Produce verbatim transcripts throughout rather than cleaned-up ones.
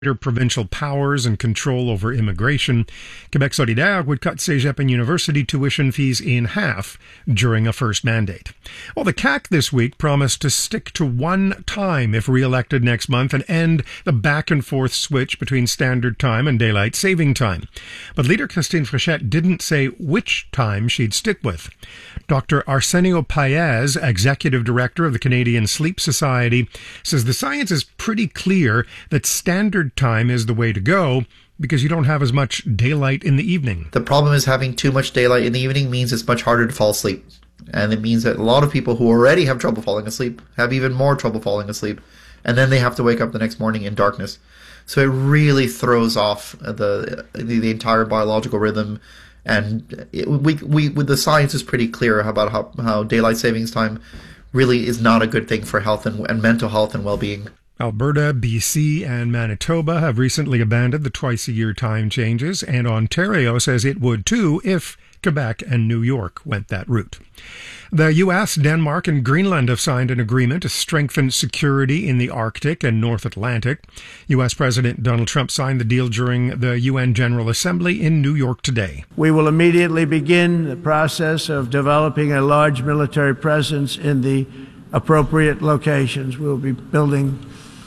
provincial powers and control over immigration, Quebec Solidaire would cut Cégep and university tuition fees in half during a first mandate. Well, the C A Q this week promised to stick to one time if re-elected next month and end the back-and-forth switch between standard time and daylight saving time. But leader Christine Fréchette didn't say which time she'd stick with. Doctor Arsenio Paez, executive director of the Canadian Sleep Society, says the science is pretty clear that standard time is the way to go because you don't have as much daylight in the evening. The problem is having too much daylight in the evening means it's much harder to fall asleep. And it means that a lot of people who already have trouble falling asleep have even more trouble falling asleep. And then they have to wake up the next morning in darkness. So it really throws off the the, the entire biological rhythm. And it, we, we, the science is pretty clear about how, how daylight savings time really is not a good thing for health and, and mental health and well-being. Alberta, B C, and Manitoba have recently abandoned the twice-a-year time changes, and Ontario says it would too if Quebec and New York went that route. The U S, Denmark, and Greenland have signed an agreement to strengthen security in the Arctic and North Atlantic. U S. President Donald Trump signed the deal during the U N General Assembly in New York today. We will immediately begin the process of developing a large military presence in the appropriate locations. We'll be building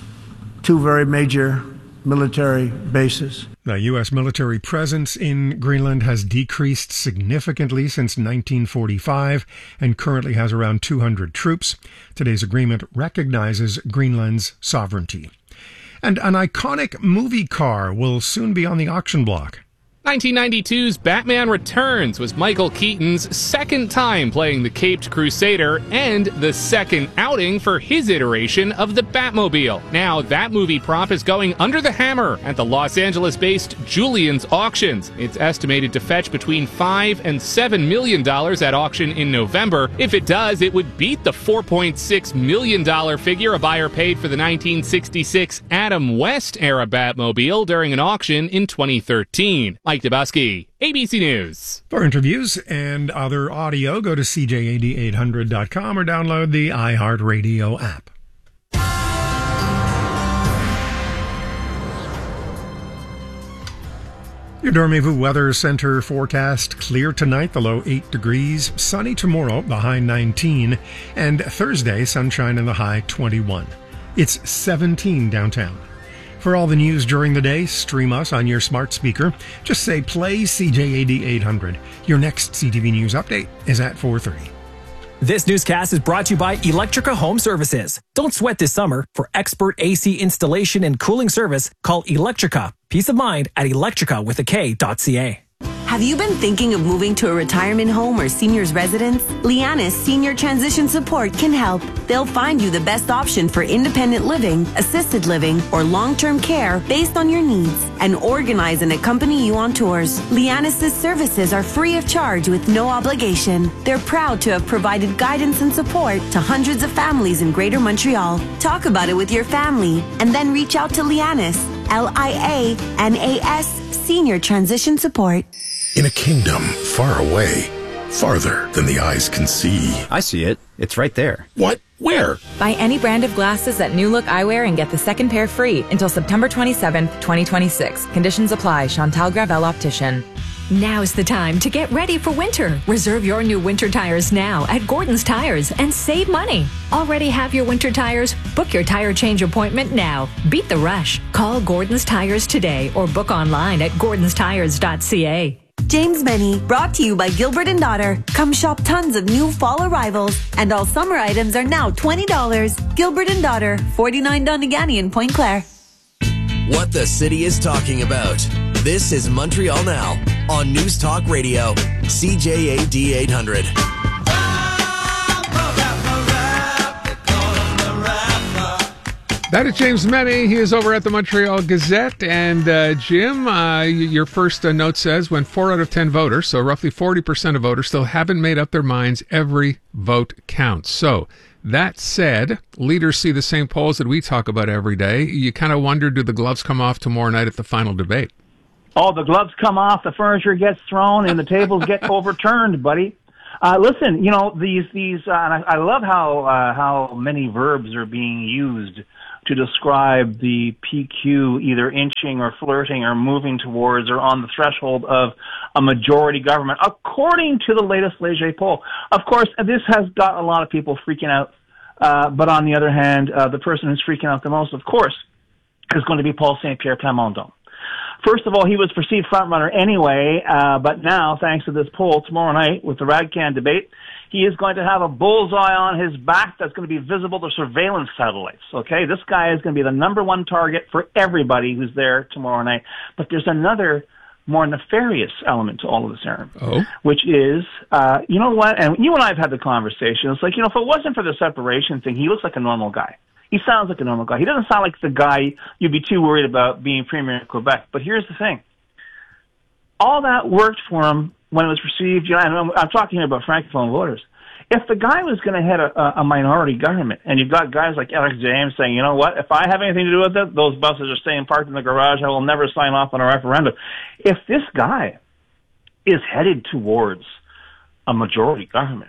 two very major military bases. The U S military presence in Greenland has decreased significantly since nineteen forty-five and currently has around two hundred troops. Today's agreement recognizes Greenland's sovereignty. And an iconic movie car will soon be on the auction block. nineteen ninety-two's Batman Returns was Michael Keaton's second time playing the Caped Crusader and the second outing for his iteration of the Batmobile. Now that movie prop is going under the hammer at the Los Angeles-based Julien's Auctions. It's estimated to fetch between five and seven million dollars at auction in November. If it does, it would beat the four point six million dollars figure a buyer paid for the nineteen sixty-six Adam West era Batmobile during an auction in twenty thirteen. Mike Dubusky, A B C News. For interviews and other audio, go to C J A D eight hundred dot com or download the iHeartRadio app. Your Dormez-vous Weather Center forecast: clear tonight, the low eight degrees, sunny tomorrow, the high nineteen, and Thursday, sunshine and the high twenty-one. It's seventeen downtown. For all the news during the day, stream us on your smart speaker. Just say play C J A D eight hundred. Your next C T V News update is at four thirty. This newscast is brought to you by Electrica Home Services. Don't sweat this summer. For expert A C installation and cooling service, call Electrica. Peace of mind at electrica with a K dot C A. Have you been thinking of moving to a retirement home or senior's residence? Lianis Senior Transition Support can help. They'll find you the best option for independent living, assisted living, or long-term care based on your needs and organize and accompany you on tours. Lianis' services are free of charge with no obligation. They're proud to have provided guidance and support to hundreds of families in Greater Montreal. Talk about it with your family and then reach out to Lianis, L I A N A S, Senior Transition Support. In a kingdom far away, farther than the eyes can see. I see it. It's right there. What? Where? Buy any brand of glasses at New Look Eyewear and get the second pair free until September twenty-seventh, twenty twenty-six. Conditions apply. Chantal Gravel Optician. Now's the time to get ready for winter. Reserve your new winter tires now at Gordon's Tires and save money. Already have your winter tires? Book your tire change appointment now. Beat the rush. Call Gordon's Tires today or book online at gordons tires dot c a. James Benny, brought to you by Gilbert and Daughter. Come shop tons of new fall arrivals, and all summer items are now twenty dollars. Gilbert and Daughter, forty-nine Donegani in Pointe Claire. What the city is talking about. This is Montreal Now on News Talk Radio, C J A D eight hundred. That is James Meny. He is over at the Montreal Gazette. And uh, Jim, uh, your first uh, note says when four out of ten voters, so roughly forty percent of voters, still haven't made up their minds, every vote counts. So that said, leaders see the same polls that we talk about every day. You kind of wonder, do the gloves come off tomorrow night at the final debate? Oh, the gloves come off, the furniture gets thrown, and the tables get overturned, buddy. Uh, listen, you know, these, these, uh, and I, I love how, uh, how many verbs are being used to describe the P Q either inching or flirting or moving towards or on the threshold of a majority government, according to the latest Leger poll. Of course, this has got a lot of people freaking out, uh, but on the other hand, uh, the person who's freaking out the most, of course, is going to be Paul Saint-Pierre Plamondon. First of all, he was perceived frontrunner anyway, uh, but now, thanks to this poll, tomorrow night with the Radcan debate, he is going to have a bullseye on his back that's going to be visible to surveillance satellites, okay? This guy is going to be the number one target for everybody who's there tomorrow night. But there's another more nefarious element to all of this, Aaron, oh. which is, uh, you know what, and you and I have had the conversation, it's like, you know, if it wasn't for the separation thing, he looks like a normal guy. He sounds like a normal guy. He doesn't sound like the guy you'd be too worried about being premier in Quebec. But here's the thing. All that worked for him when it was received, you know, and I'm, I'm talking here about Francophone voters. If the guy was going to head a, a minority government, and you've got guys like Alex James saying, you know what, if I have anything to do with it, those buses are staying parked in the garage, I will never sign off on a referendum. If this guy is headed towards a majority government,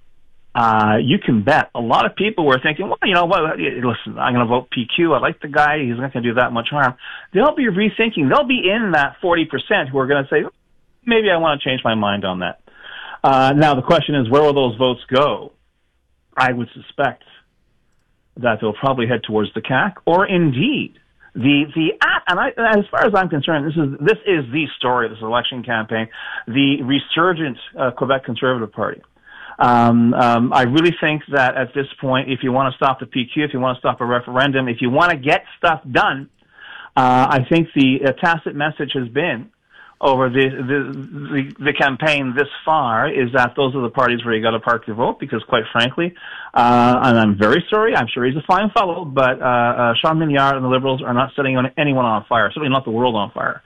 Uh, you can bet a lot of people were thinking, well, you know what, listen, I'm going to vote P Q. I like the guy. He's not going to do that much harm. They'll be rethinking. They'll be in that forty percent who are going to say, maybe I want to change my mind on that. Uh, now, the question is, where will those votes go? I would suspect that they'll probably head towards the C A C, or indeed, the, the, and I, as far as I'm concerned, this is, this is the story of this election campaign, the resurgent uh, Quebec Conservative Party. Um, um, I really think that at this point, if you want to stop the P Q, if you want to stop a referendum, if you want to get stuff done, uh, I think the uh, tacit message has been over the, the the the campaign this far is that those are the parties where you got to park your vote, because quite frankly, uh, and I'm very sorry, I'm sure he's a fine fellow, but uh, uh, Sean Milliard and the Liberals are not setting anyone on fire, certainly not the world on fire.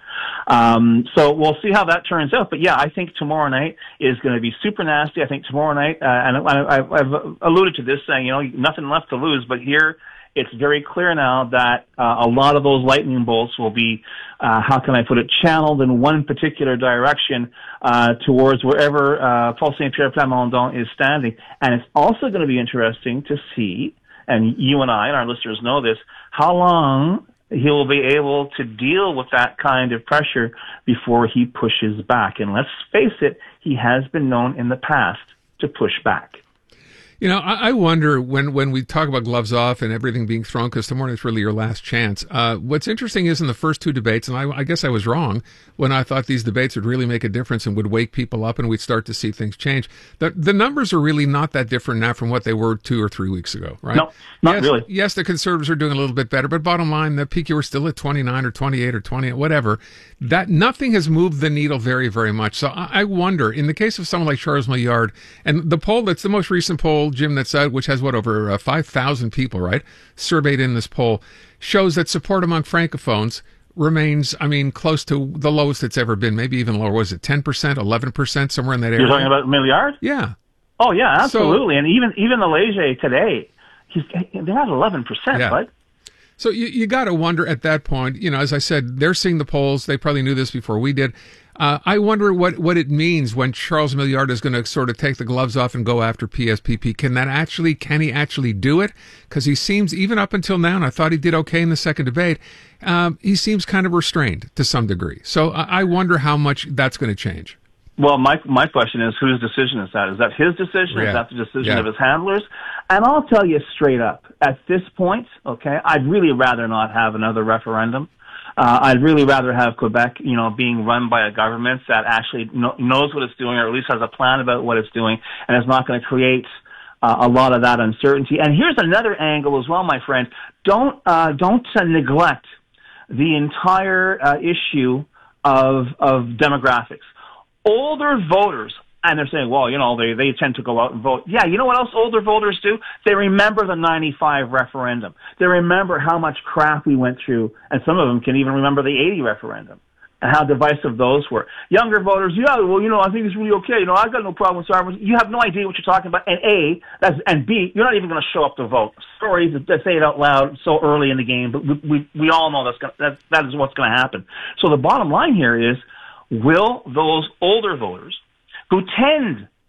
Um, so we'll see how that turns out. But yeah, I think tomorrow night is going to be super nasty. I think tomorrow night, uh, and I, I've, I've alluded to this saying, you know, nothing left to lose, but here it's very clear now that uh, a lot of those lightning bolts will be, uh, how can I put it, channeled in one particular direction uh, towards wherever uh, Paul Saint-Pierre Plamondon is standing. And it's also going to be interesting to see, and you and I and our listeners know this, how long he will be able to deal with that kind of pressure before he pushes back. And let's face it, he has been known in the past to push back. You know, I, I wonder when, when we talk about gloves off and everything being thrown, because tomorrow is really your last chance. Uh, what's interesting is in the first two debates, and I, I guess I was wrong when I thought these debates would really make a difference and would wake people up and we'd start to see things change. The, the numbers are really not that different now from what they were two or three weeks ago, right? No, not yes, really. Yes, the Conservatives are doing a little bit better, but bottom line, the P Q are still at twenty-nine or twenty-eight or twenty, whatever. That nothing has moved the needle very, very much. So I, I wonder, in the case of someone like Charles Milliard, and the poll that's the most recent poll, Jim, that's out, which has what, over uh, five thousand people, right, surveyed in this poll, shows that support among Francophones remains, I mean, close to the lowest it's ever been, maybe even lower. Was it ten percent, eleven percent, somewhere in that area? You're talking about Milliard? Yeah. Oh, yeah, absolutely. So, and even even the Leger today, he's, they're at eleven percent, yeah. bud. So you, you got to wonder at that point, you know, as I said, they're seeing the polls. They probably knew this before we did. Uh, I wonder what, what it means when Charles Milliard is going to sort of take the gloves off and go after P S P P. Can that actually, can he actually do it? Because he seems, even up until now, and I thought he did okay in the second debate, um, he seems kind of restrained to some degree. So I, I wonder how much that's going to change. Well, my my question is, whose decision is that? Is that his decision? Yeah. Is that the decision Yeah. of his handlers? And I'll tell you straight up, at this point, okay, I'd really rather not have another referendum. Uh, I'd really rather have Quebec, you know, being run by a government that actually kno- knows what it's doing, or at least has a plan about what it's doing, and is not going to create uh, a lot of that uncertainty. And here's another angle as well, my friend. Don't uh, don't uh, neglect the entire uh, issue of of demographics. Older voters, and they're saying, well, you know, they, they tend to go out and vote. Yeah, you know what else older voters do? They remember the ninety-five referendum. They remember how much crap we went through, and some of them can even remember the eighty referendum and how divisive those were. Younger voters, yeah, well, you know, I think it's really okay. You know, I've got no problem with sovereignty. You have no idea what you're talking about. And A, that's, and B, you're not even going to show up to vote. Sorry to say it out loud so early in the game, but we, we, we all know that's gonna, that, that is what's going to happen. So the bottom line here is, will those older voters who tend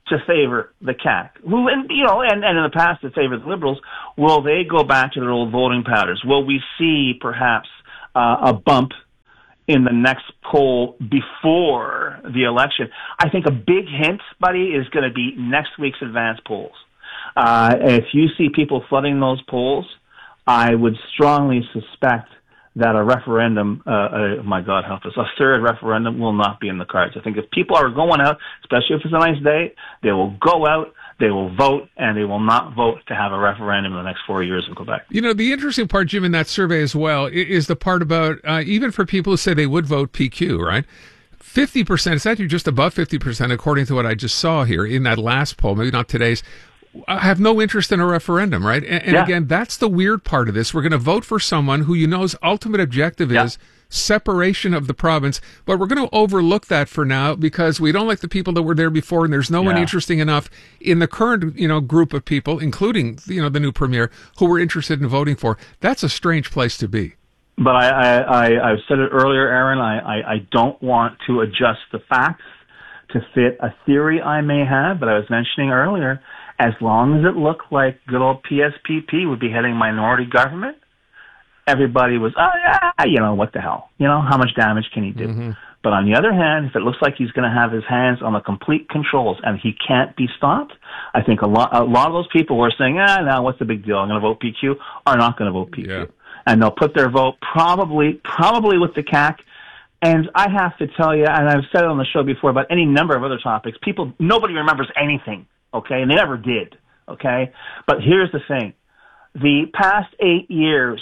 to favor the C A C, who, and, you know, and, and in the past to favor the Liberals, will they go back to their old voting patterns? Will we see perhaps uh, a bump in the next poll before the election? I think a big hint, buddy, is going to be next week's advance polls. Uh, if you see people flooding those polls, I would strongly suspect that a referendum, uh, uh, my God help us, a third referendum will not be in the cards. I think if people are going out, especially if it's a nice day, they will go out, they will vote, and they will not vote to have a referendum in the next four years in Quebec. You know, the interesting part, Jim, in that survey as well, is the part about, uh, even for people who say they would vote P Q, right? fifty percent, it's actually just above fifty percent, according to what I just saw here in that last poll, maybe not today's, have no interest in a referendum, right? And, and yeah. again, that's the weird part of this. We're going to vote for someone who you know's ultimate objective yeah. is separation of the province, but we're going to overlook that for now because we don't like the people that were there before, and there's no yeah. one interesting enough in the current, you know, group of people, including, you know, the new premier, who we're interested in voting for. That's a strange place to be. But I, I, I, I've said it earlier, Aaron, I, I, I don't want to adjust the facts to fit a theory I may have, but I was mentioning earlier, as long as it looked like good old P S P P would be heading minority government, everybody was, oh, yeah, you know, what the hell? You know, how much damage can he do? Mm-hmm. But on the other hand, if it looks like he's going to have his hands on the complete controls and he can't be stopped, I think a lot, a lot of those people who are saying, ah, now what's the big deal? I'm going to vote P Q, are not going to vote P Q. Yeah. And they'll put their vote probably, probably with the C A C. And I have to tell you, and I've said it on the show before about any number of other topics, people, nobody remembers anything. Okay, and they never did, okay? But here's the thing. The past eight years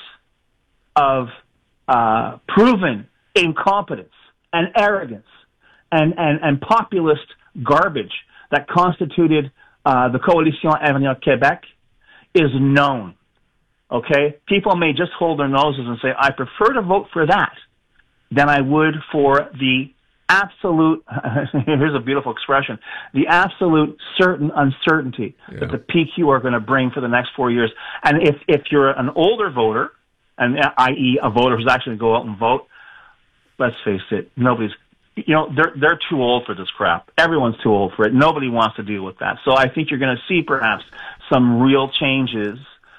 of uh, proven incompetence and arrogance and, and, and populist garbage that constituted uh, the Coalition Avenir Québec is known, okay? People may just hold their noses and say, I prefer to vote for that than I would for the absolute, here's a beautiful expression, the absolute certain uncertainty yeah. that the P Q are going to bring for the next four years. And if, if you're an older voter, and that is a voter who's actually going to go out and vote, let's face it, nobody's, you know, they're, they're too old for this crap. Everyone's too old for it. Nobody wants to deal with that. So I think you're going to see perhaps some real changes.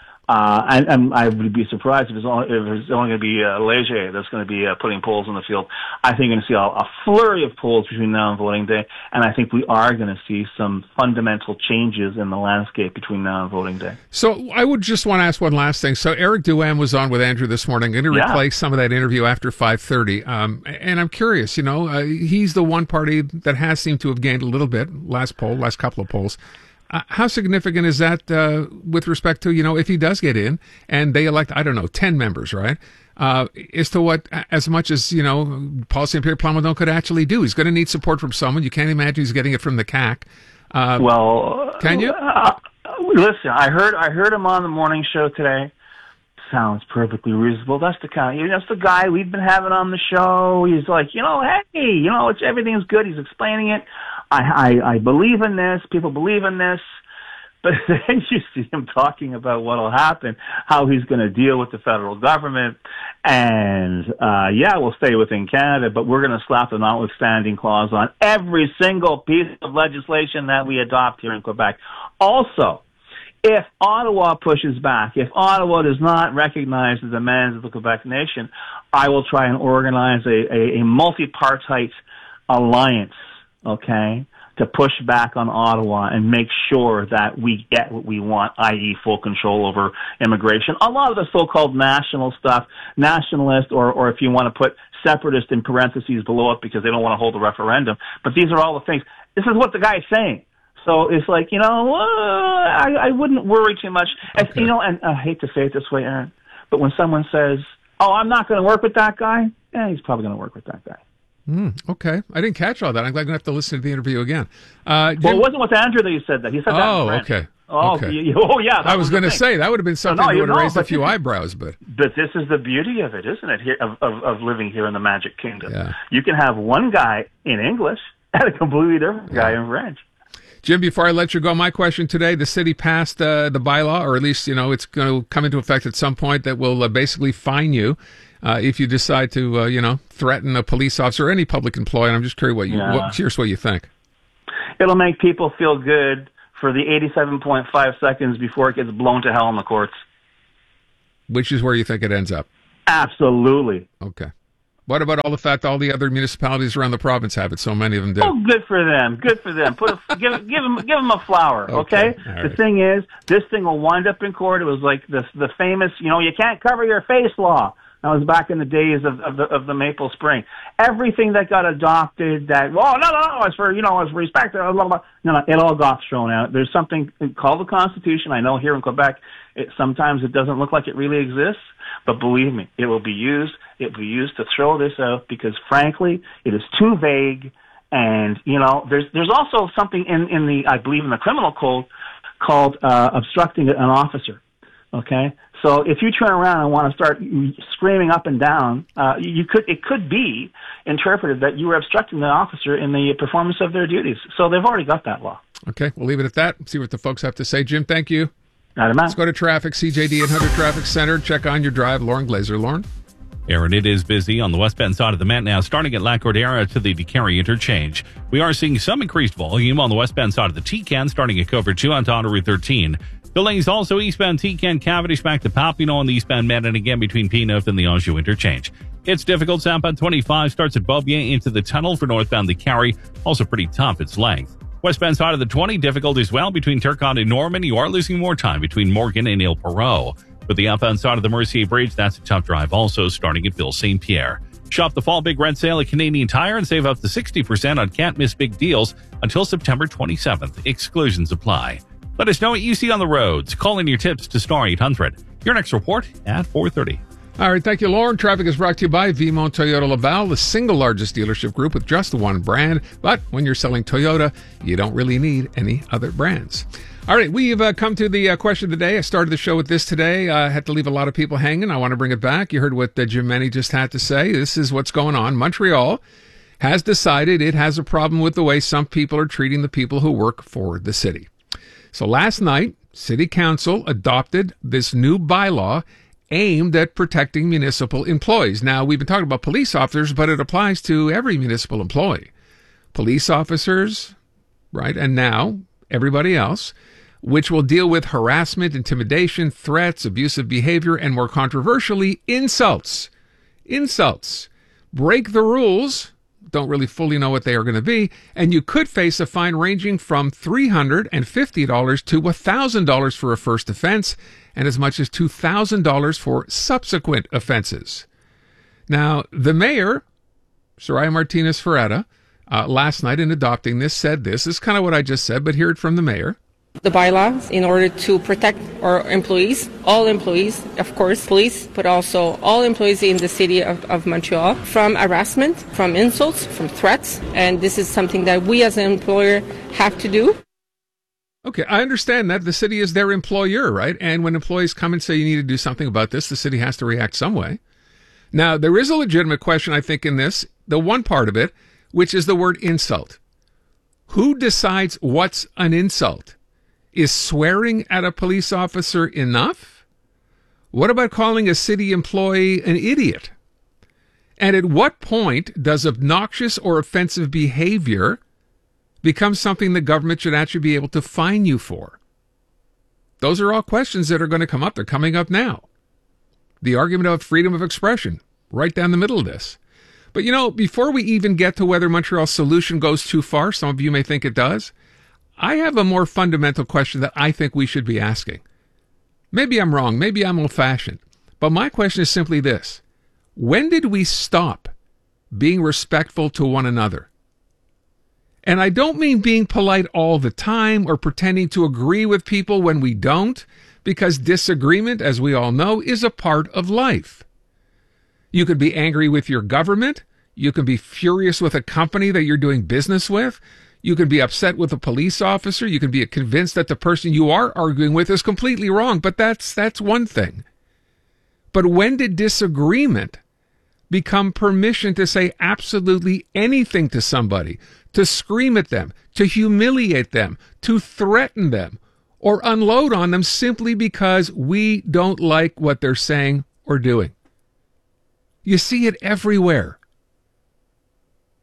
Uh, and, and I would be surprised if it's only, if it's only going to be uh, Léger that's going to be uh, putting polls in the field. I think you're going to see a, a flurry of polls between now and voting day, and I think we are going to see some fundamental changes in the landscape between now and voting day. So I would just want to ask one last thing. So Eric Duham was on with Andrew this morning. I'm going to replay yeah. some of that interview after five thirty. Um, and I'm curious, you know, uh, he's the one party that has seemed to have gained a little bit, last poll, last couple of polls. Uh, how significant is that uh, with respect to, you know, if he does get in and they elect, I don't know, ten members, right? Uh, as to what, as much as, you know, Paul Saint Pierre Plamondon could actually do. He's going to need support from someone. You can't imagine he's getting it from the C A C. Uh, well, can you? Uh, listen, I heard I heard him on the morning show today. Sounds perfectly reasonable. That's the kind of, that's the guy we've been having on the show. He's like, you know, hey, you know, it's everything's good. He's explaining it. I, I, I believe in this. People believe in this. But then you see him talking about what will happen, how he's going to deal with the federal government. And, uh, yeah, we'll stay within Canada, but we're going to slap the notwithstanding clause on every single piece of legislation that we adopt here in Quebec. Also, if Ottawa pushes back, if Ottawa does not recognize the demands of the Quebec nation, I will try and organize a, a, a multi-partite alliance, okay, to push back on Ottawa and make sure that we get what we want, that is full control over immigration. A lot of the so-called national stuff, nationalist, or, or if you want to put separatist in parentheses below it because they don't want to hold a referendum. But these are all the things. This is what the guy is saying. So it's like, you know, uh, I, I wouldn't worry too much. Okay. As, you know, and I hate to say it this way, Aaron, but when someone says, oh, I'm not going to work with that guy, yeah, he's probably going to work with that guy. Mm, okay. I didn't catch all that. I'm going to have to listen to the interview again. Uh, well, it wasn't with Andrew that you said that. He said that. Oh, okay. Oh, okay. You, oh, yeah. I was, was going to say, that would have been something no, no, that would have raised a few this, eyebrows. But but this is the beauty of it, isn't it, here, of, of, of living here in the Magic Kingdom. Yeah. You can have one guy in English and a completely different yeah. guy in French. Jim, before I let you go, my question today, the city passed uh, the bylaw, or at least, you know, it's going to come into effect at some point that will uh, basically fine you uh, if you decide to, uh, you know, threaten a police officer or any public employee. And I'm just curious what you, yeah. what, curious what you think. it'll make people feel good for the eighty-seven point five seconds before it gets blown to hell in the courts. Which is where you think it ends up? Absolutely. Okay. What about all the fact all the other municipalities around the province have it? So many of them do. Oh, good for them. Good for them. Put a, give, give them, give them a flower. Okay. okay? The right. thing is, this thing will wind up in court. It was like the the famous, you know, you can't cover your face law. That was back in the days of, of the of the Maple Spring. Everything that got adopted, that well, no, no, no, it's for you know, it's respect. Blah, blah, blah. No, no, it all got thrown out. There's something called the Constitution. I know here in Quebec, it, sometimes it doesn't look like it really exists, but believe me, it will be used. It will be used to throw this out because, frankly, it is too vague. And you know, there's there's also something in in the I believe in the criminal code called uh, obstructing an officer. Okay, so if you turn around and want to start screaming up and down, uh, you could it could be interpreted that you were obstructing the officer in the performance of their duties. So they've already got that law. Okay, we'll leave it at that. See what the folks have to say. Jim, thank you. Not a man. Let's go to traffic. C J D eight hundred Traffic Center. Check on your drive. Lauren Glazer. Lauren? Aaron, it is busy on the westbound side of the Met now, starting at La Cordillera to the DeCarry interchange. We are seeing some increased volume on the westbound side of the T-Can, starting at Cover two onto Route thirteen. Delays also eastbound T-Can Cavendish back to Papineau on the eastbound Met, and again between P-Neuf and the Anjou interchange. It's difficult. Southbound twenty-five starts at Beaubien into the tunnel for northbound DeCarry. Also pretty tough its length. Westbound side of the twenty, difficult as well between Turcotte and Norman. You are losing more time between Morgan and Ile Perrot. For the outbound side of the Mercier Bridge, that's a tough drive also, starting at Ville Saint Pierre. Shop the fall big red sale at Canadian Tire and save up to sixty percent on can't miss big deals until September twenty-seventh. Exclusions apply. Let us know what you see on the roads. Call in your tips to Star eight hundred. Your next report at four thirty. All right, thank you, Lauren. Traffic is brought to you by Vimont Toyota Laval, the single largest dealership group with just one brand. But when you're selling Toyota, you don't really need any other brands. All right, we've uh, come to the uh, question of the day. I started the show with this today. I uh, had to leave a lot of people hanging. I want to bring it back. You heard what uh, Jim Meny just had to say. This is what's going on. Montreal has decided it has a problem with the way some people are treating the people who work for the city. So last night, City Council adopted this new bylaw aimed at protecting municipal employees. Now, we've been talking about police officers, but it applies to every municipal employee. Police officers, right, and now everybody else, which will deal with harassment, intimidation, threats, abusive behavior, and more controversially, insults. Insults. Break the rules, don't really fully know what they are going to be, and you could face a fine ranging from three hundred fifty dollars to one thousand dollars for a first offense, and as much as two thousand dollars for subsequent offenses. Now, the mayor, Soraya Martinez Ferreira, uh, last night in adopting this, said this. This is kind of what I just said, but hear it from the mayor. The bylaws in order to protect our employees, all employees, of course, police, but also all employees in the city of, of Montreal from harassment, from insults, from threats. And this is something that we as an employer have to do. Okay, I understand that. The city is their employer, right? And when employees come and say you need to do something about this, the city has to react some way. Now, there is a legitimate question, I think, in this, the one part of it, which is the word insult. Who decides what's an insult? Is swearing at a police officer enough? What about calling a city employee an idiot? And at what point does obnoxious or offensive behavior become something the government should actually be able to fine you for? Those are all questions that are going to come up. They're coming up now. The argument of freedom of expression, right down the middle of this. But, you know, before we even get to whether Montreal's solution goes too far, some of you may think it does, I have a more fundamental question that I think we should be asking. Maybe I'm wrong. Maybe I'm old-fashioned. But my question is simply this. When did we stop being respectful to one another? And I don't mean being polite all the time or pretending to agree with people when we don't, because disagreement, as we all know, is a part of life. You could be angry with your government. You can be furious with a company that you're doing business with. You can be upset with a police officer. You can be convinced that the person you are arguing with is completely wrong, but that's that's one thing. But when did disagreement become permission to say absolutely anything to somebody, to scream at them, to humiliate them, to threaten them, or unload on them simply because we don't like what they're saying or doing? You see it everywhere.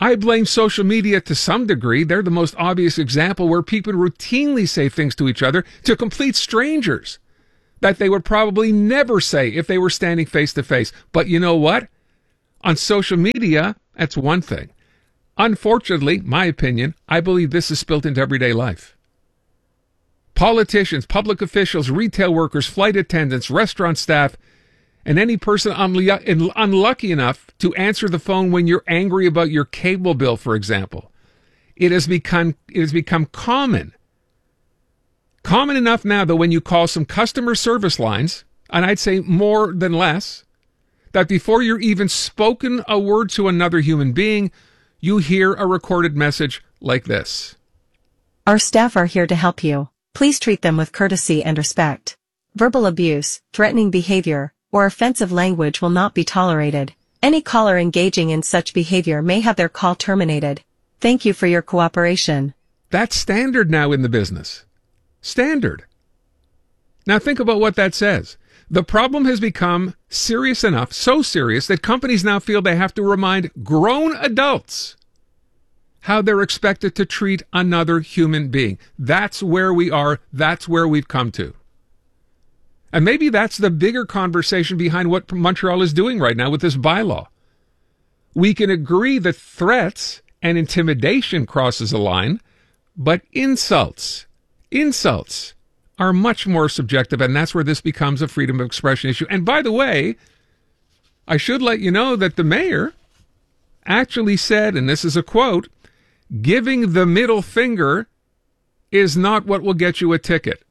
I blame social media to some degree. They're the most obvious example where people routinely say things to each other, to complete strangers, that they would probably never say if they were standing face to face. But you know what? On social media, that's one thing. Unfortunately, my opinion, I believe this is spilled into everyday life. Politicians, public officials, retail workers, flight attendants, restaurant staff, and any person unlu- unlucky enough to answer the phone when you're angry about your cable bill, for example. It has become, it has become common. Common enough now that when you call some customer service lines, and I'd say more than less, that before you're even spoken a word to another human being, you hear a recorded message like this. Our staff are here to help you. Please treat them with courtesy and respect. Verbal abuse, threatening behavior, or offensive language will not be tolerated. Any caller engaging in such behavior may have their call terminated. Thank you for your cooperation. That's standard now in the business. Standard. Now think about what that says. The problem has become serious enough, so serious, that companies now feel they have to remind grown adults how they're expected to treat another human being. That's where we are. That's where we've come to. And maybe that's the bigger conversation behind what Montreal is doing right now with this bylaw. We can agree that threats and intimidation crosses a line, but insults, insults are much more subjective, and that's where this becomes a freedom of expression issue. And by the way, I should let you know that the mayor actually said, and this is a quote, "Giving the middle finger is not what will get you a ticket."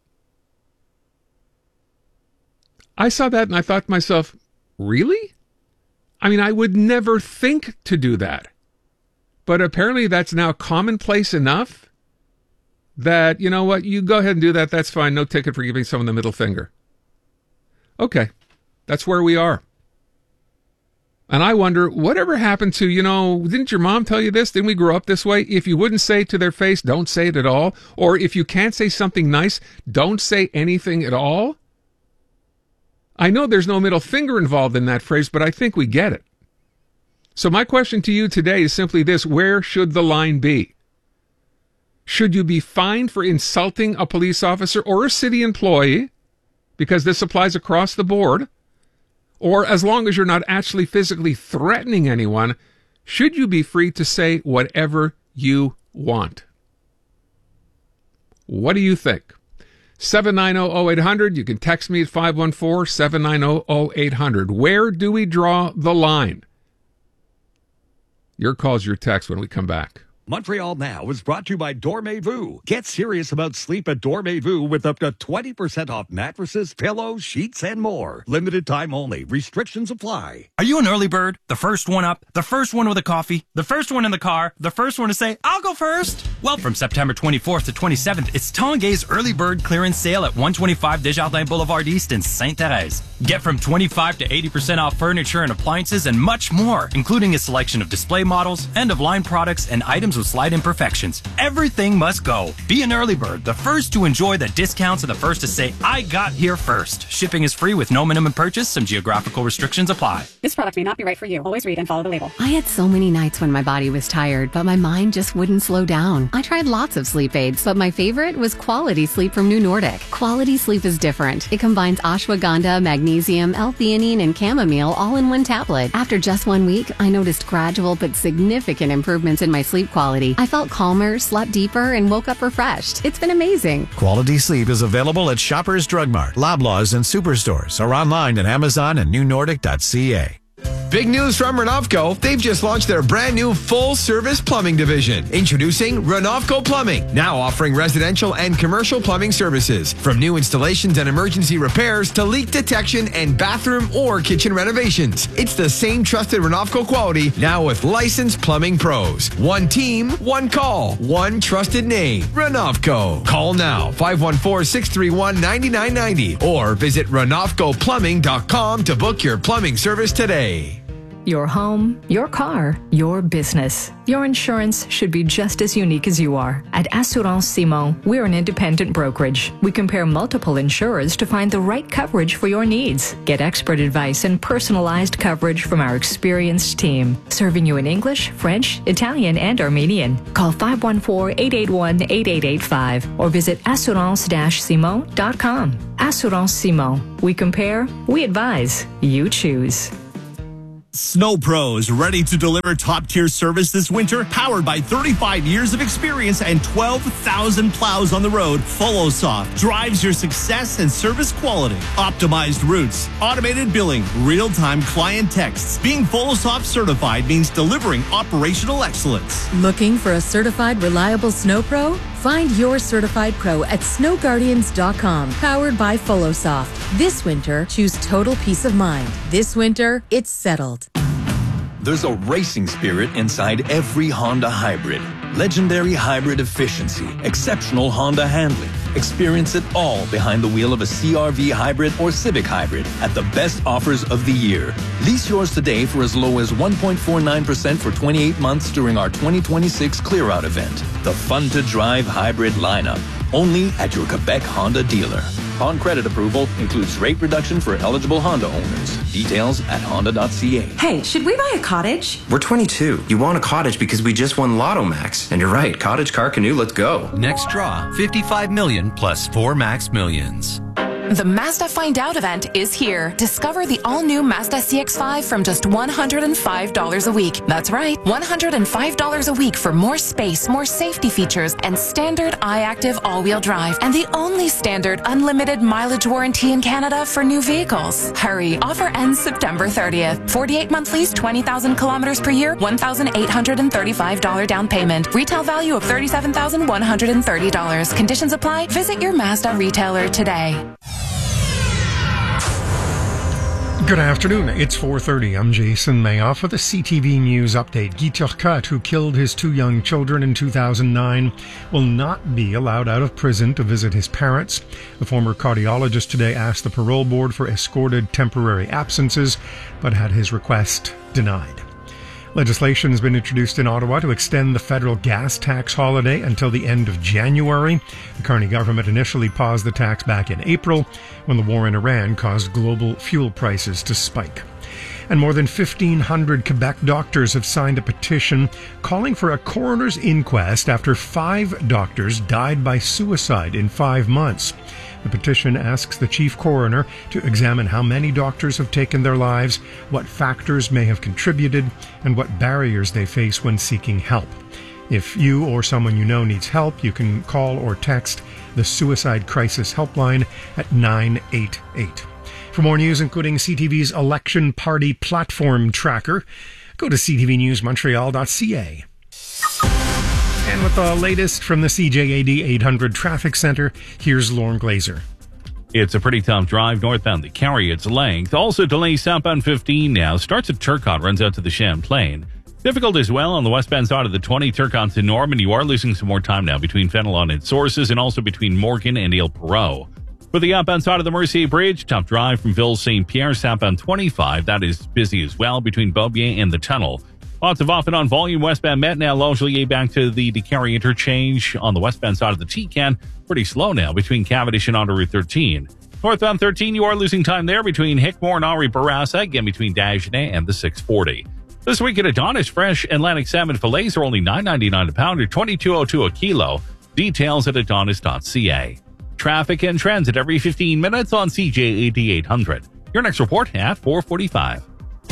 I saw that and I thought to myself, really? I mean, I would never think to do that. But apparently that's now commonplace enough that, you know what, you go ahead and do that. That's fine. No ticket for giving someone the middle finger. Okay, that's where we are. And I wonder, whatever happened to, you know, didn't your mom tell you this? Didn't we grow up this way? If you wouldn't say it to their face, don't say it at all. Or if you can't say something nice, don't say anything at all. I know there's no middle finger involved in that phrase, but I think we get it. So my question to you today is simply this: where should the line be? Should you be fined for insulting a police officer or a city employee, because this applies across the board? Or as long as you're not actually physically threatening anyone, should you be free to say whatever you want? What do you think? seven nine zero zero eight hundred. You can text me at five one four, seven nine zero, zero eight hundred. Where do we draw the line? Your calls, your text when we come back. Montreal Now is brought to you by Dormez-vous. Get serious about sleep at Dormez-vous with up to twenty percent off mattresses, pillows, sheets, and more. Limited time only. Restrictions apply. Are you an early bird? The first one up? The first one with a coffee? The first one in the car? The first one to say, I'll go first? Well, from September twenty-fourth to twenty-seventh, it's Tanguay's Early Bird Clearance Sale at one twenty-five Desjardins Boulevard East in Sainte Thérèse. Get from twenty-five to eighty percent off furniture and appliances and much more, including a selection of display models, end-of-line products, and items with slight imperfections. Everything must go. Be an early bird, the first to enjoy the discounts and the first to say, I got here first. Shipping is free with no minimum purchase. Some geographical restrictions apply. This product may not be right for you. Always read and follow the label. I had so many nights when my body was tired, but my mind just wouldn't slow down. I tried lots of sleep aids, but my favorite was Quality Sleep from New Nordic. Quality Sleep is different. It combines ashwagandha, magnesium, L-theanine, and chamomile all in one tablet. After just one week, I noticed gradual but significant improvements in my sleep quality. I felt calmer, slept deeper, and woke up refreshed. It's been amazing. Quality Sleep is available at Shoppers Drug Mart, Loblaws, and Superstores, or online at Amazon and new nordic dot c a. Big news from Renovco. They've just launched their brand new full-service plumbing division. Introducing Renovco Plumbing, now offering residential and commercial plumbing services. From new installations and emergency repairs to leak detection and bathroom or kitchen renovations. It's the same trusted Renovco quality, now with licensed plumbing pros. One team, one call, one trusted name. Renovco. Call now, five one four, six three one, nine nine nine zero or visit renovco plumbing dot com to book your plumbing service today. Your home, your car, your business. Your insurance should be just as unique as you are. At Assurance Simon, we're an independent brokerage. We compare multiple insurers to find the right coverage for your needs. Get expert advice and personalized coverage from our experienced team, serving you in English, French, Italian, and Armenian. Call five one four, eight eight one, eight eight eight five or visit assurance dash simon dot com. Assurance Simon. We compare, we advise, you choose. Snow Pros, ready to deliver top-tier service this winter? Powered by thirty-five years of experience and twelve thousand plows on the road, FollowSoft drives your success and service quality. Optimized routes, automated billing, real-time client texts. Being FollowSoft certified means delivering operational excellence. Looking for a certified, reliable Snow Pro? Find your certified pro at snow guardians dot com. Powered by FollowSoft. This winter, choose total peace of mind. This winter, it's settled. There's a racing spirit inside every Honda hybrid. Legendary hybrid efficiency, exceptional Honda handling. Experience it all behind the wheel of a C R V hybrid or Civic hybrid at the best offers of the year. Lease yours today for as low as one point four nine percent for twenty-eight months during our twenty twenty-six Clear Out event. The fun-to-drive hybrid lineup, only at your Quebec Honda dealer. On credit approval, includes rate reduction for eligible Honda owners. Details at honda dot c a. Hey, should we buy a cottage? We're twenty-two. You want a cottage because we just won Lotto Max. And you're right, cottage, car, canoe, let's go. Next draw, fifty-five million plus four Max Millions. The Mazda Find Out event is here. Discover the all-new Mazda C X five from just one hundred five dollars a week. That's right, one hundred five dollars a week for more space, more safety features, and standard iActive all-wheel drive. And the only standard unlimited mileage warranty in Canada for new vehicles. Hurry, offer ends September thirtieth. forty-eight month lease, twenty thousand kilometers per year, one thousand eight hundred thirty-five dollars down payment. Retail value of thirty-seven thousand one hundred thirty dollars. Conditions apply. Visit your Mazda retailer today. Good afternoon. It's four thirty. I'm Jason Mayoff with a C T V News update. Guy Turcotte, who killed his two young children in two thousand nine, will not be allowed out of prison to visit his parents. The former cardiologist today asked the parole board for escorted temporary absences, but had his request denied. Legislation has been introduced in Ottawa to extend the federal gas tax holiday until the end of January. The Carney government initially paused the tax back in April when the war in Iran caused global fuel prices to spike. And more than fifteen hundred Quebec doctors have signed a petition calling for a coroner's inquest after five doctors died by suicide in five months. The petition asks the chief coroner to examine how many doctors have taken their lives, what factors may have contributed, and what barriers they face when seeking help. If you or someone you know needs help, you can call or text the Suicide Crisis Helpline at nine eight eight. For more news, including C T V's election party platform tracker, go to c t v news montreal dot c a. And with the latest from the C J A D eight hundred Traffic Center, here's Lauren Glazer. It's a pretty tough drive northbound the Carry. Its length. Also delays southbound fifteen now. Starts at Turcotte, runs out to the Champlain. Difficult as well on the westbound side of the twenty, Turcotte to Norman. You are losing some more time now between Fenelon and Sources, and also between Morgan and Ile Perrot. For the outbound side of the Mercier Bridge, tough drive from Ville Saint Pierre, southbound twenty-five. That is busy as well between Beaubien and the tunnel. Lots of off and on volume westbound Met now, Langelier back to the DeCarry interchange on the westbound side of the T-Can. Pretty slow now between Cavendish and Autoroute thirteen. Northbound thirteen, you are losing time there between Hickmore and Henri Bourassa, again between Dagenet and the six forty. This week at Adonis, fresh Atlantic salmon fillets are only nine ninety-nine a pound or twenty-two oh two a kilo. Details at adonis dot c a. Traffic and transit every fifteen minutes on C J A D eight hundred. Your next report at four forty-five.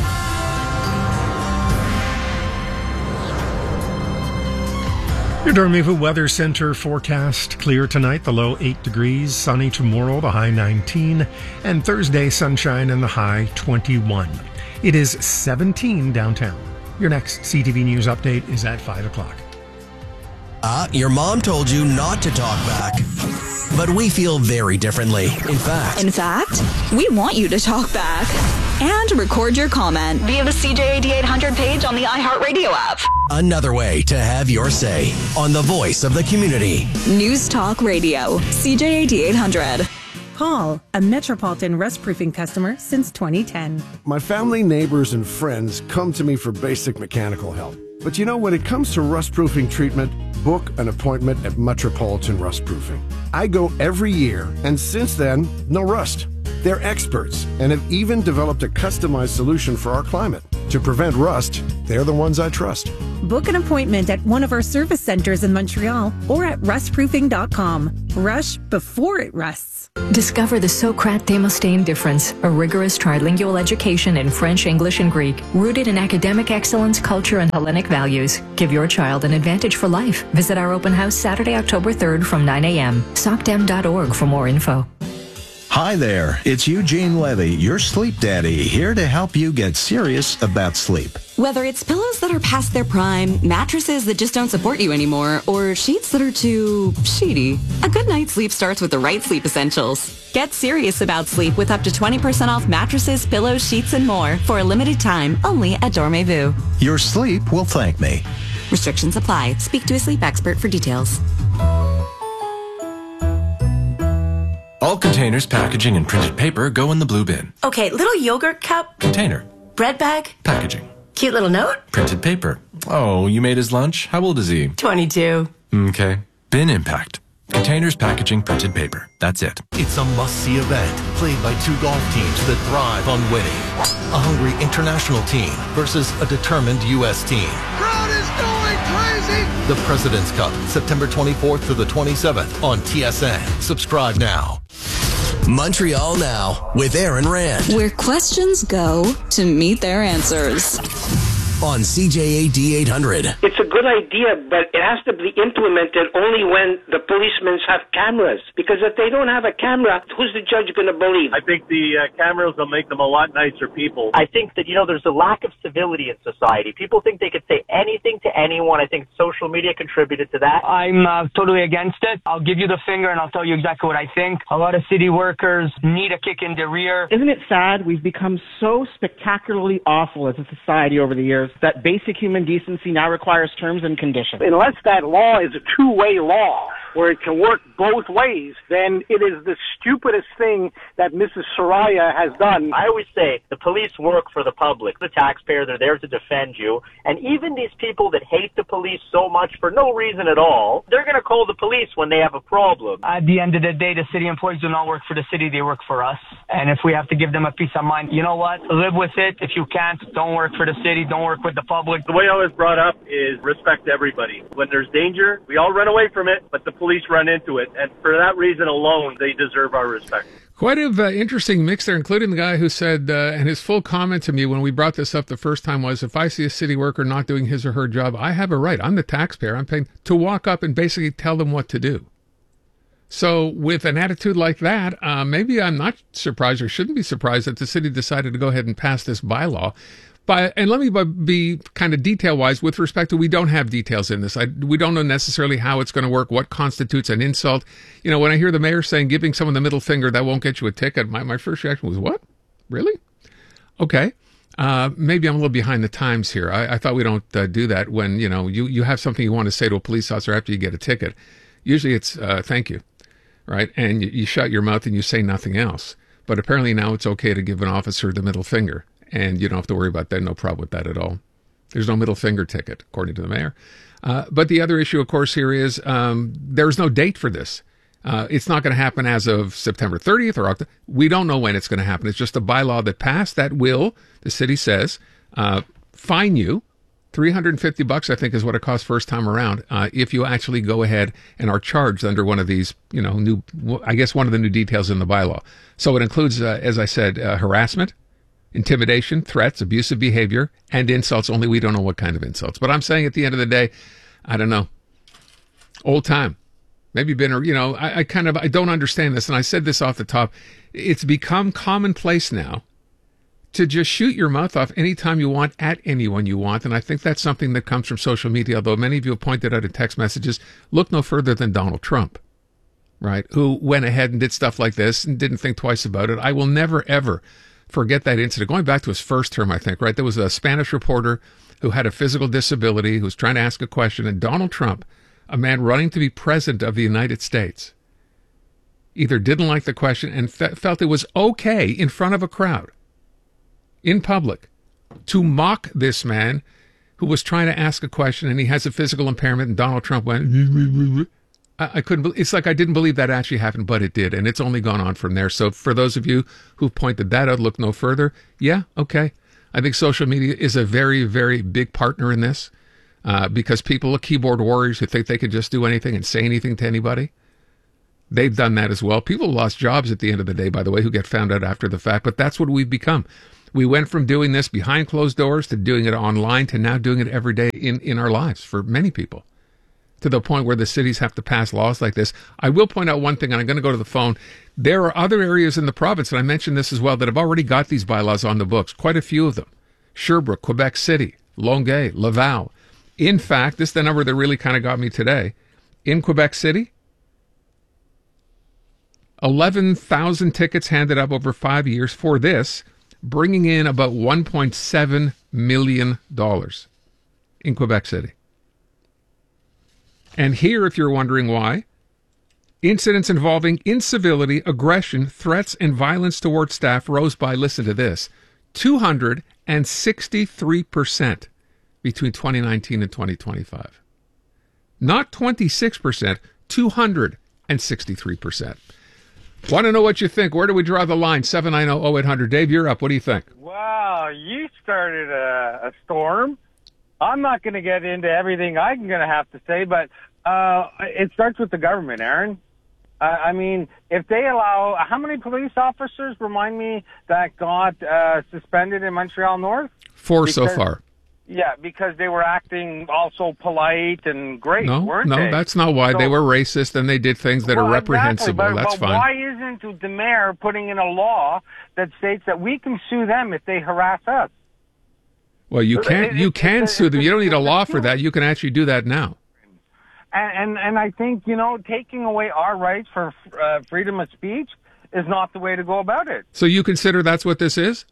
Your Dormez-vous Weather Center forecast: clear tonight, the low eight degrees, sunny tomorrow, the high nineteen, and Thursday sunshine and the high twenty-one. It is seventeen downtown. Your next C T V News update is at five o'clock. Uh, your mom told you not to talk back. But we feel very differently. In fact. In fact, we want you to talk back and record your comment via the C J A D eight hundred page on the iHeartRadio app. Another way to have your say on the voice of the community. News Talk Radio, C J A D eight hundred. Paul, a Metropolitan Rust Proofing customer since twenty ten. My family, neighbors, and friends come to me for basic mechanical help. But you know, when it comes to rust proofing treatment, book an appointment at Metropolitan Rust Proofing. I go every year, and since then, no rust. They're experts and have even developed a customized solution for our climate. To prevent rust, they're the ones I trust. Book an appointment at one of our service centers in Montreal or at rust proofing dot com. Rush before it rusts. Discover the Socrate Demosthenes difference, a rigorous trilingual education in French, English, and Greek, rooted in academic excellence, culture, and Hellenic values. Give your child an advantage for life. Visit our open house Saturday, October third from nine a.m. socdem dot org for more info. Hi there, it's Eugene Levy, your sleep daddy, here to help you get serious about sleep. Whether it's pillows that are past their prime, mattresses that just don't support you anymore, or sheets that are too sheety, a good night's sleep starts with the right sleep essentials. Get serious about sleep with up to twenty percent off mattresses, pillows, sheets, and more for a limited time only at Dormez-vous. Your sleep will thank me. Restrictions apply. Speak to a sleep expert for details. All containers, packaging, and printed paper go in the blue bin. Okay, little yogurt cup. Container. Bread bag. Packaging. Cute little note. Printed paper. Oh, you made his lunch? How old is he? twenty-two. Okay. Bin impact. Containers, packaging, printed paper. That's it. It's a must-see event played by two golf teams that thrive on winning. A hungry international team versus a determined U S team. Crowd is going crazy! The President's Cup, September twenty-fourth to the twenty-seventh on T S N. Subscribe now. Montreal Now with Aaron Rand. Where questions go to meet their answers. On C J A D eight hundred. It's a good idea, but it has to be implemented only when the policemen have cameras. Because if they don't have a camera, who's the judge going to believe? I think the uh, cameras will make them a lot nicer people. I think that, you know, there's a lack of civility in society. People think they could say anything to anyone. I think social media contributed to that. I'm uh, totally against it. I'll give you the finger and I'll tell you exactly what I think. A lot of city workers need a kick in the rear. Isn't it sad? We've become so spectacularly awful as a society over the years that basic human decency now requires terms and conditions. Unless that law is a two-way law where it can work both ways, then it is the stupidest thing that Missus Soraya has done. I always say the police work for the public, the taxpayer. They're there to defend you. And even these people that hate the police so much for no reason at all, they're going to call the police when they have a problem. At the end of the day, the city employees do not work for the city. They work for us. And if we have to give them a peace of mind, you know what? Live with it. If you can't, don't work for the city. Don't work with the public. The way I was brought up is respect everybody. When there's danger, we all run away from it, but the police run into it. And for that reason alone, they deserve our respect. Quite an uh, interesting mix there, including the guy who said, uh, and his full comment to me when we brought this up the first time was, if I see a city worker not doing his or her job, I have a right. I'm the taxpayer. I'm paying to walk up and basically tell them what to do. So with an attitude like that, uh, maybe I'm not surprised or shouldn't be surprised that the city decided to go ahead and pass this bylaw. But, and let me be kind of detail-wise with respect to, we don't have details in this. I, we don't know necessarily how it's going to work, what constitutes an insult. You know, when I hear the mayor saying giving someone the middle finger, that won't get you a ticket, my, my first reaction was, what? Really? Okay. Uh, maybe I'm a little behind the times here. I, I thought we don't uh, do that when, you know, you, you have something you want to say to a police officer after you get a ticket. Usually it's uh, thank you, right? And you, you shut your mouth and you say nothing else. But apparently now it's okay to give an officer the middle finger. And you don't have to worry about that. No problem with that at all. There's no middle finger ticket, according to the mayor. Uh, but the other issue, of course, here is um, there's no date for this. Uh, it's not going to happen as of September thirtieth or October. We don't know when it's going to happen. It's just a bylaw that passed that will, the city says, uh, fine you three hundred fifty bucks, I think, is what it costs first time around, uh, if you actually go ahead and are charged under one of these, you know, new, I guess one of the new details in the bylaw. So it includes, uh, as I said, uh, harassment, intimidation, threats, abusive behavior, and insults. Only we don't know what kind of insults. But I'm saying at the end of the day, I don't know. Old time. Maybe been, you know, I, I kind of, I don't understand this. And I said this off the top. It's become commonplace now to just shoot your mouth off anytime you want at anyone you want. And I think that's something that comes from social media, although many of you have pointed out in text messages. Look no further than Donald Trump, right? Who went ahead and did stuff like this and didn't think twice about it. I will never, ever forget that incident. Going back to his first term, I think, right? There was a Spanish reporter who had a physical disability who was trying to ask a question, and Donald Trump, a man running to be president of the United States, either didn't like the question and fe- felt it was okay in front of a crowd, in public, to mock this man who was trying to ask a question and he has a physical impairment, and Donald Trump went, I, I couldn't, be- it's like I didn't believe that actually happened, but it did, and it's only gone on from there. So for those of you who've pointed that out, look no further, yeah, okay. I think social media is a very, very big partner in this, uh, because people are keyboard warriors who think they can just do anything and say anything to anybody. They've done that as well. People lost jobs at the end of the day, by the way, who get found out after the fact, but that's what we've become. We went from doing this behind closed doors to doing it online to now doing it every day in, in our lives for many people, to the point where the cities have to pass laws like this. I will point out one thing, and I'm going to go to the phone. There are other areas in the province, and I mentioned this as well, that have already got these bylaws on the books, quite a few of them. Sherbrooke, Quebec City, Longueuil, Laval. In fact, this is the number that really kind of got me today. In Quebec City, eleven thousand tickets handed up over five years for this, bringing in about one point seven million dollars in Quebec City. And here, if you're wondering why, incidents involving incivility, aggression, threats, and violence toward staff rose by, listen to this, two hundred sixty-three percent between twenty nineteen and twenty twenty-five. Not twenty-six percent, two hundred sixty-three percent. Want to know what you think? Where do we draw the line? seven nine zero, oh eight hundred. Dave, you're up. What do you think? Wow, you started a, a storm. I'm not going to get into everything I'm going to have to say, but uh, it starts with the government, Aaron. Uh, I mean, if they allow, how many police officers, remind me, that got uh, suspended in Montreal North? Four Because, so far. Yeah, because they were acting also polite and great, No, weren't no, they? that's not why. So- They were racist and they did things that Well, are reprehensible. Exactly, but, That's but fine. why isn't the mayor putting in a law that states that we can sue them if they harass us? Well, you It- can it- you it's can a- sue them. it's You a- don't need a it's a law for huge- that. You can actually do that now. And, and and I think, you know, taking away our rights for uh, freedom of speech is not the way to go about it. So you consider that's what this is?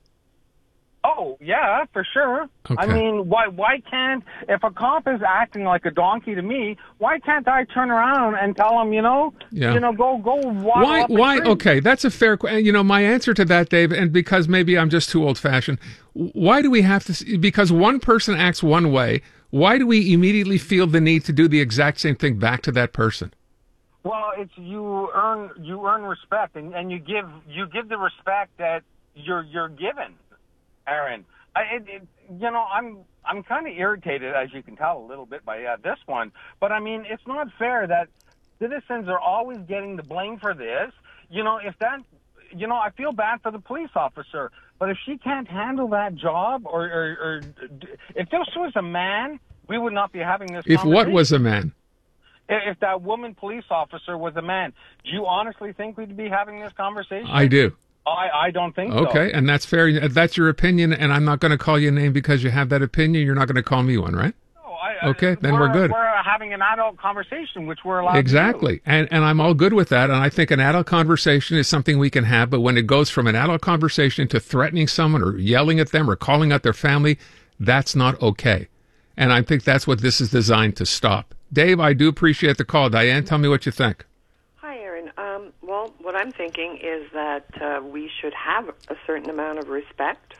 Oh, yeah, for sure. I Okay. mean, why why can't, if a cop is acting like a donkey to me, why can't I turn around and tell him, you know, Yeah. you know, go, go waddle Why? up a Why? tree? Okay, that's a fair question. You know, my answer to that, Dave, and because maybe I'm just too old-fashioned, why do we have to? s- Because one person acts one way, why do we immediately feel the need to do the exact same thing back to that person? Well, it's you earn you earn respect, and, and you give you give the respect that you're you're given, Aaron. I, it, it, you know, I'm I'm kind of irritated, as you can tell a little bit by uh, this one. But I mean, it's not fair that citizens are always getting the blame for this. You know, if that, you know, I feel bad for the police officer, but if she can't handle that job, or, or, or if this was a man, we would not be having this. If what conversation. was a man? If that woman police officer was a man, do you honestly think we'd be having this conversation? I do. I, I don't think so. Okay, and that's fair. That's your opinion, and I'm not going to call you a name because you have that opinion. You're not going to call me one, right? No, I, Okay, then we're good. We're having an adult conversation, which we're allowed Exactly. And and I'm all good with that. And I think an adult conversation is something we can have. But when it goes from an adult conversation to threatening someone or yelling at them or calling out their family, that's not okay. And I think that's what this is designed to stop. Dave, I do appreciate the call. Diane, tell me what you think. Hi, Aaron. Um, well, what I'm thinking is that uh, we should have a certain amount of respect.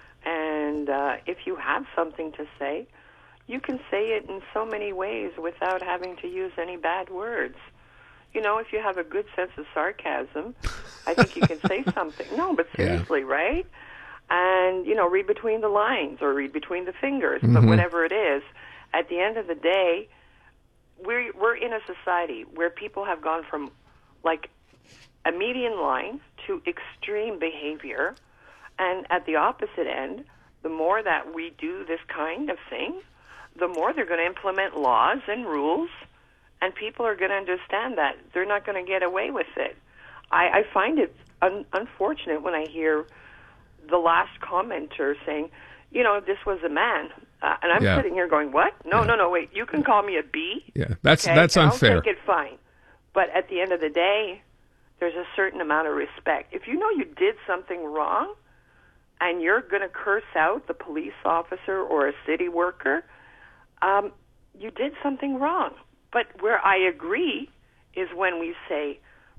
And uh, if you have something to say, you can say it in so many ways without having to use any bad words. You know, if you have a good sense of sarcasm, I think you can say something. No, but seriously, yeah. right? And, you know, read between the lines or read between the fingers. Mm-hmm. But whatever it is, at the end of the day, we're, we're in a society where people have gone from, like, a median line to extreme behavior. And at the opposite end, the more that we do this kind of thing, the more they're going to implement laws and rules, and people are going to understand that they're not going to get away with it. I, I find it un- unfortunate when I hear the last commenter saying, you know, this was a man. Uh, and I'm yeah. sitting here going, what? No, yeah. no, no, wait, you can call me a B. Yeah, that's okay? that's and unfair. I'll take it fine. But at the end of the day, there's a certain amount of respect. If you know you did something wrong and you're going to curse out the police officer or a city worker, um, you did something wrong. But where I agree is when we say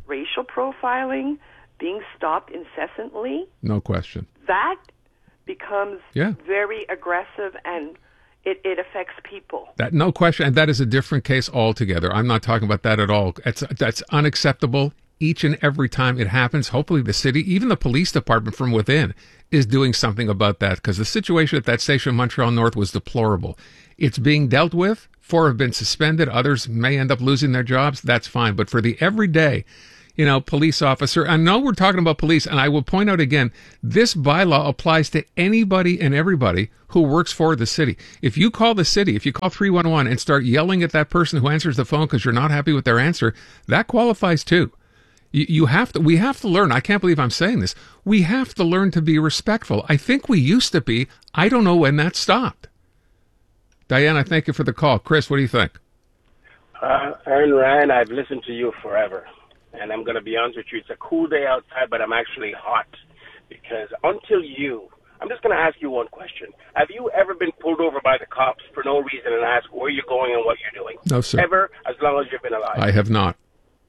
racial profiling, being stopped incessantly, No question. that becomes Yeah. very aggressive and it, it affects people. That no question, and that is a different case altogether. I'm not talking about that at all. It's, that's unacceptable each and every time it happens. Hopefully the city, even the police department from within, is doing something about that, because the situation at that station in Montreal North was deplorable. It's being dealt with. Four have been suspended. Others may end up losing their jobs. That's fine. But for the everyday, you know, police officer, I know we're talking about police, and I will point out again, this bylaw applies to anybody and everybody who works for the city. If you call the city, if you call three one one and start yelling at that person who answers the phone because you're not happy with their answer, that qualifies too. You, you have to, we have to learn, I can't believe I'm saying this, we have to learn to be respectful. I think we used to be. I don't know when that stopped. Diane, I thank you for the call. Chris, what do you think? Uh, Aaron Ryan, I've listened to you forever. And I'm going to be honest with you, it's a cool day outside, but I'm actually hot. Because until you, I'm just going to ask you one question. Have you ever been pulled over by the cops for no reason and asked where you're going and what you're doing? No, sir. Ever, as long as you've been alive? I have not.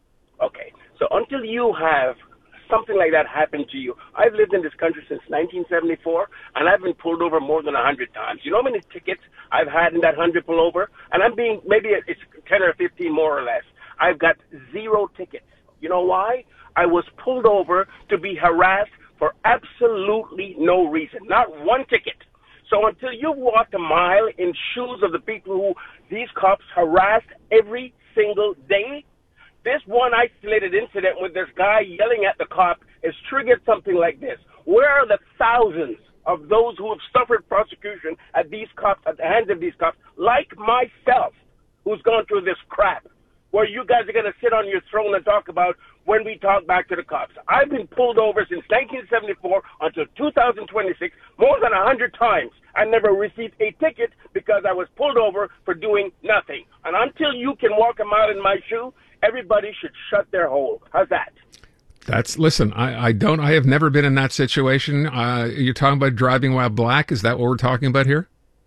Okay. So until you have something like that happen to you, I've lived in this country since nineteen seventy-four, and I've been pulled over more than one hundred times. You know how many tickets I've had in that one hundred pullover? And I'm being, maybe it's ten or fifteen more or less. I've got zero tickets. You know why? I was pulled over to be harassed for absolutely no reason. Not one ticket. So until you walk a mile in shoes of the people who these cops harassed every single day, this one isolated incident with this guy yelling at the cop has triggered something like this. Where are the thousands of those who have suffered prosecution at these cops, at the hands of these cops, like myself, who's gone through this crap, where you guys are going to sit on your throne and talk about when we talk back to the cops? I've been pulled over since nineteen seventy-four until two thousand twenty-six, more than one hundred times. I never received a ticket because I was pulled over for doing nothing. And until you can walk a mile in my shoe, everybody should shut their hole. How's that? That's, listen, I, I don't, I have never been in that situation. Uh, you're talking about driving while black? Is that what we're talking about here?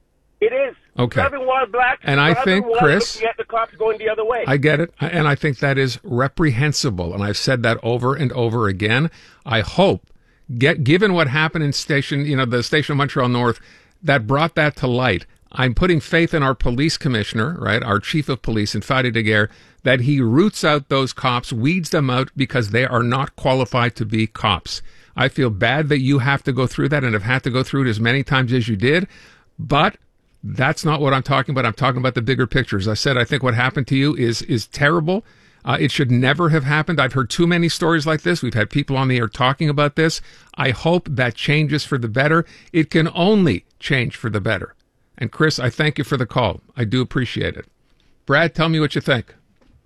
It is. Okay. Driving while black. And I think, while Chris, looking at the cops going the other way. I get it. And I think that is reprehensible. And I've said that over and over again. I hope, get, given what happened in station, you know, the station of Montreal North, that brought that to light. I'm putting faith in our police commissioner, right, our chief of police, in Fadi Daguerre, that he roots out those cops, weeds them out because they are not qualified to be cops. I feel bad that you have to go through that and have had to go through it as many times as you did, but that's not what I'm talking about. I'm talking about the bigger picture. As I said, I think what happened to you is is terrible. Uh, it should never have happened. I've heard too many stories like this. We've had people on the air talking about this. I hope that changes for the better. It can only change for the better. And Chris, I thank you for the call. I do appreciate it. Brad, tell me what you think.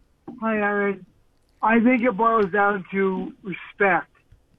Hi, Aaron. I think it boils down to respect.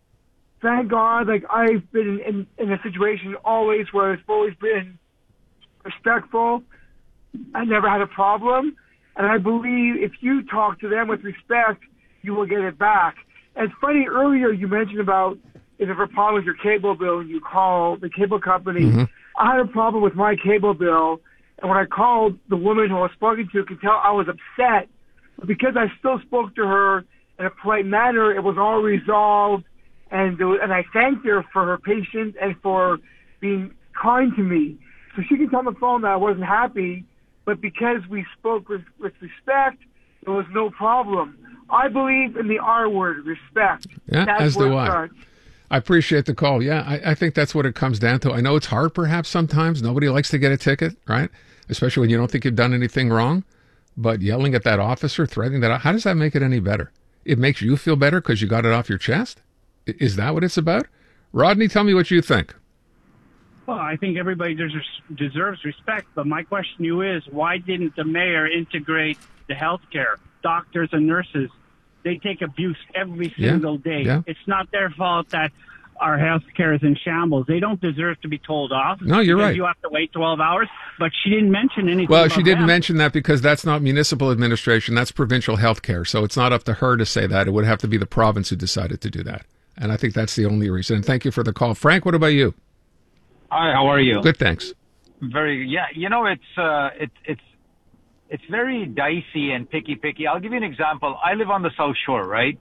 Thank God, like, I've been in, in a situation always where it's always been respectful. I never had a problem. And I believe if you talk to them with respect, you will get it back. And it's funny, earlier you mentioned about if there's a problem with your cable bill and you call the cable company. Mm-hmm. I had a problem with my cable bill, and when I called, the woman who I was speaking to could tell I was upset. But because I still spoke to her in a polite manner, it was all resolved, and there was, and I thanked her for her patience and for being kind to me. So she could tell on the phone that I wasn't happy, but because we spoke with, with respect, there was no problem. I believe in the R word, respect. Yeah, That's as where do it I. starts. I appreciate the call. Yeah, I, I think that's what it comes down to. I know it's hard perhaps sometimes. Nobody likes to get a ticket, right? Especially when you don't think you've done anything wrong. But yelling at that officer, threatening that, how does that make it any better? It makes you feel better because you got it off your chest? Is that what it's about? Rodney, tell me what you think. Well, I think everybody deserves, deserves respect, but my question to you is, why didn't the mayor integrate the health care? Doctors and nurses, they take abuse every single yeah, day. Yeah. It's not their fault that our health care is in shambles. They don't deserve to be told off. No, you're right. You have to wait twelve hours, but she didn't mention anything Well, about she didn't them. mention that because that's not municipal administration. That's provincial health care. So it's not up to her to say that. It would have to be the province who decided to do that. And I think that's the only reason. And thank you for the call. Frank, what about you? Hi, how are you? Good, thanks. Very, yeah. You know, it's uh, it, it's it's very dicey and picky, picky. I'll give you an example. I live on the South Shore, right?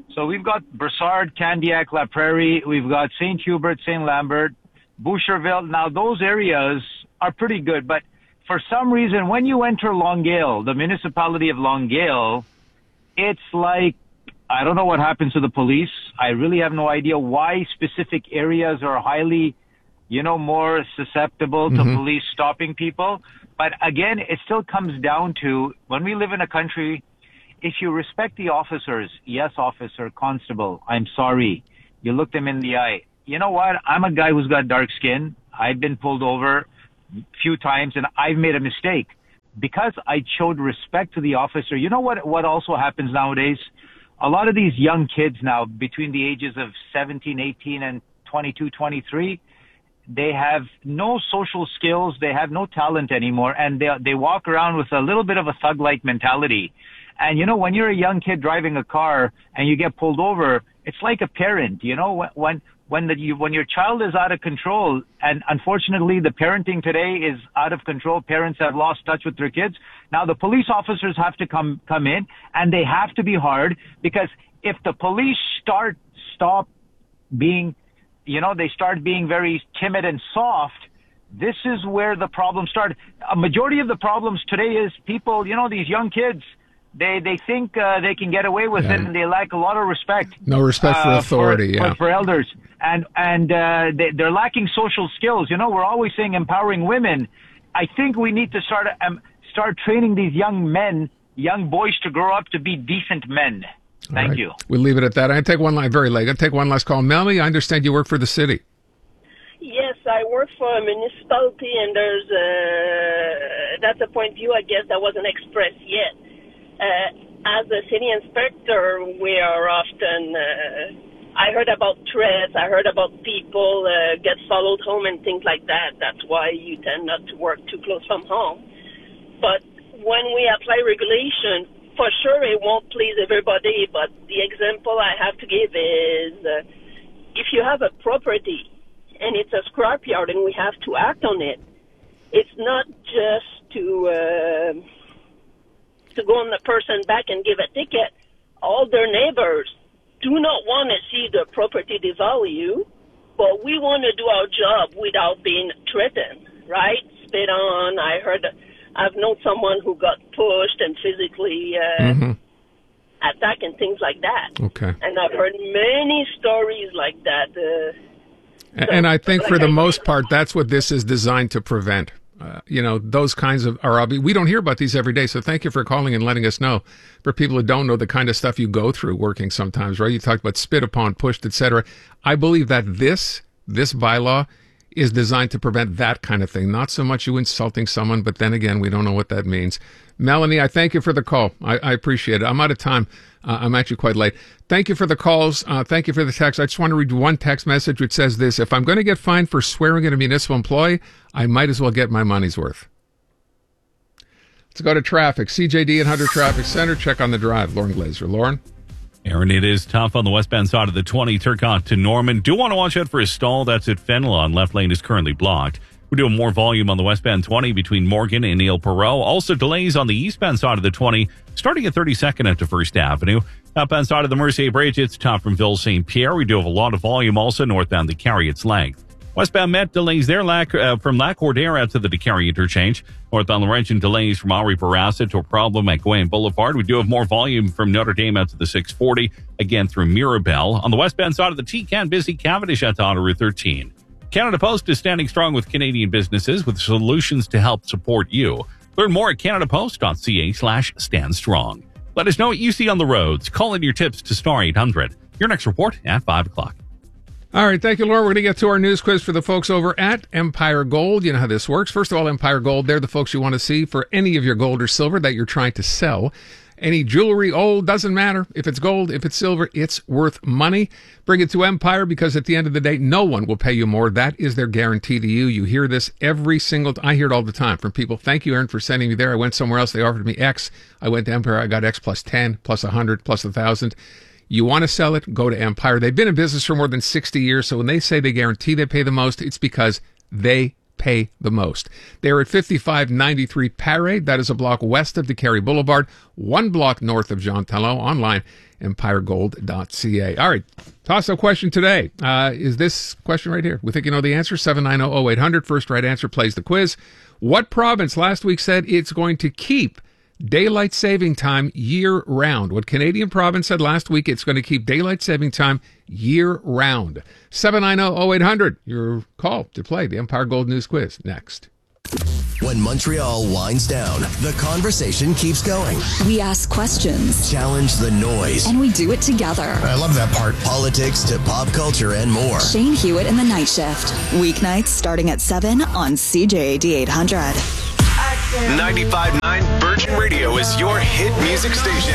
So we've got Brossard, Candiac, La Prairie. We've got Saint Hubert, Saint Lambert, Boucherville. Now, those areas are pretty good. But for some reason, when you enter Longueuil, the municipality of Longueuil, it's like, I don't know what happens to the police. I really have no idea why specific areas are highly, you know, more susceptible to Mhm. police stopping people. But again, it still comes down to when we live in a country, if you respect the officers, yes, officer, constable, I'm sorry. You look them in the eye. You know what? I'm a guy who's got dark skin. I've been pulled over a few times and I've made a mistake. Because I showed respect to the officer, you know what, what also happens nowadays? A lot of these young kids now, between the ages of seventeen, eighteen, and twenty-two, twenty-three, they have no social skills, they have no talent anymore, and they they walk around with a little bit of a thug-like mentality. And, you know, when you're a young kid driving a car and you get pulled over, it's like a parent, you know, when when when, the, you, when your child is out of control, and unfortunately the parenting today is out of control, parents have lost touch with their kids. Now the police officers have to come come in, and they have to be hard, because if the police start stop being, you know, they start being very timid and soft, this is where the problems start. A majority of the problems today is people, you know, these young kids, they they think uh, they can get away with Yeah. it, and they lack a lot of respect. No respect for uh, authority, for, yeah. for, for elders, and and uh, they, they're lacking social skills. You know, we're always saying empowering women. I think we need to start um, start training these young men, young boys, to grow up to be decent men. All Thank right. you. We'll leave it at that. I'm going to take one line, very late. I'm going to take one last call. Melanie, I understand you work for the city. Yes, I work for a municipality, and there's uh, that's a point of view, I guess, that wasn't expressed yet. Uh, as a city inspector, we are often, uh, I heard about threats, I heard about people uh, get followed home and things like that. That's why you tend not to work too close from home. But when we apply regulation, for sure it won't please everybody, but the example I have to give is uh, if you have a property and it's a scrapyard and we have to act on it, it's not just to uh, to go on the person back and give a ticket. All their neighbors do not want to see the property devalue, but we want to do our job without being threatened, right? Spit on. I heard, I've known someone who got pushed and physically uh, Mm-hmm. attacked and things like that. Okay. And I've heard many stories like that. Uh, And, and I think for the most part, that's what this is designed to prevent. Uh, you know, those kinds of are obvious. We don't hear about these every day. So thank you for calling and letting us know. For people who don't know the kind of stuff you go through working sometimes, right? You talked about spit upon, pushed, et cetera. I believe that this, this bylaw is designed to prevent that kind of thing. Not so much you insulting someone, but then again, we don't know what that means. Melanie, I thank you for the call. I, I appreciate it. I'm out of time. Uh, I'm actually quite late. Thank you for the calls. Uh, thank you for the text. I just want to read one text message which says this: if I'm going to get fined for swearing at a municipal employee, I might as well get my money's worth. Let's go to traffic. C J D and Hunter Traffic Center. Check on the drive. Lauren Glazer. Lauren? Aaron, it is tough on the westbound side of the twenty, Turcotte to Norman. Do want to watch out for a stall. That's at Fenelon. Left lane is currently blocked. We're doing more volume on the westbound twenty between Morgan and Neil Perot. Also delays on the eastbound side of the twenty, starting at thirty-second up to First Avenue. Outbound side of the Mercier Bridge, it's tough from Ville Saint Pierre. We do have a lot of volume also northbound the carry its length. Westbound Met delays there Lac, uh, from Lac Cordaire out to the DeCarry interchange. Northbound Laurentian delays from Henri Bourassa to a problem at Gouin Boulevard. We do have more volume from Notre Dame out to the six forty, again through Mirabel. On the westbound side of the T-Can, busy Cavendish out to Auto Route thirteen. Canada Post is standing strong with Canadian businesses with solutions to help support you. Learn more at canadapost.ca slash stand strong. Let us know what you see on the roads. Call in your tips to star eight hundred. Your next report at five o'clock. All right. Thank you, Laura. We're going to get to our news quiz for the folks over at Empire Gold. You know how this works. First of all, Empire Gold, they're the folks you want to see for any of your gold or silver that you're trying to sell. Any jewelry, old, doesn't matter. If it's gold, if it's silver, it's worth money. Bring it to Empire, because at the end of the day, no one will pay you more. That is their guarantee to you. You hear this every single time. I hear it all the time from people. Thank you, Aaron, for sending me there. I went somewhere else. They offered me X. I went to Empire. I got X plus ten, plus one hundred, plus one thousand. You want to sell it? Go to Empire. They've been in business for more than sixty years. So when they say they guarantee they pay the most, it's because they pay the most. They're at fifty-five ninety-three Parade. That is a block west of DeCarry Boulevard, one block north of Jean Talon. Online, empire gold dot c a. All right, toss-up question today. Uh, is this question right here? We think you know the answer. seven nine zero oh eight hundred. First right answer plays the quiz. What province last week said it's going to keep daylight saving time year-round? What Canadian province said last week it's going to keep daylight saving time year-round? seven nine zero oh eight hundred. Your call to play the Empire Gold News Quiz next. When Montreal winds down, the conversation keeps going. We ask questions. Challenge the noise. And we do it together. I love that part. Politics to pop culture and more. Shane Hewitt in the Night Shift. Weeknights starting at seven on C J A D eight hundred. ninety-five point nine Virgin Radio is your hit music station.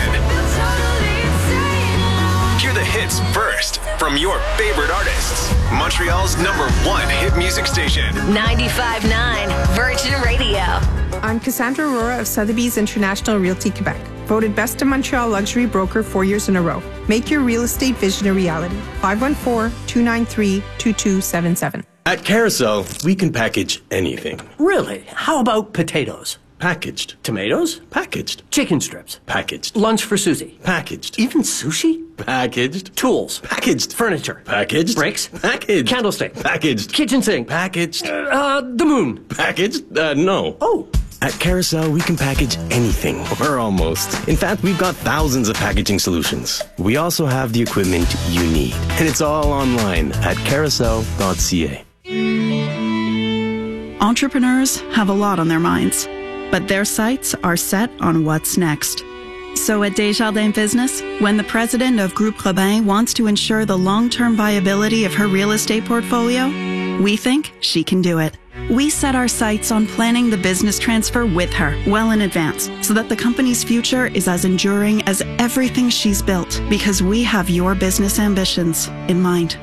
Hear the hits first from your favorite artists. Montreal's number one hit music station. ninety-five point nine Virgin Radio. I'm Cassandra Aurora of Sotheby's International Realty Quebec. Voted Best in Montreal Luxury Broker four years in a row. Make your real estate vision a reality. five one four, two nine three, two two seven seven. At Carousel, we can package anything. Really? How about potatoes? Packaged. Tomatoes? Packaged. Chicken strips? Packaged. Lunch for Susie? Packaged. Even sushi? Packaged. Tools? Packaged. Furniture? Packaged. Brakes? Packaged. Candlestick? Packaged. Kitchen sink? Packaged. Uh, uh, the moon? Packaged? Uh, no. Oh. At Carousel, we can package anything, or almost. In fact, we've got thousands of packaging solutions. We also have the equipment you need. And it's all online at carousel dot c a. Entrepreneurs have a lot on their minds, but their sights are set on what's next. So at Desjardins Business, when the president of Groupe Robin wants to ensure the long-term viability of her real estate portfolio, we think she can do it. We set our sights on planning the business transfer with her well in advance so that the company's future is as enduring as everything she's built, because we have your business ambitions in mind.